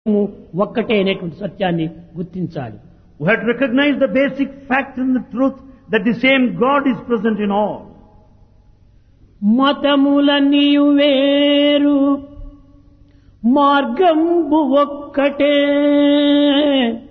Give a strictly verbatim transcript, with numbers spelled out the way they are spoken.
ఒక్కటే అనేటువంటి సత్యాన్ని గుర్తించాలి. We have to recognize the basic fact and the truth that the same God is present in all. మతములన్నీ వేరు మార్గంబు ఒక్కటే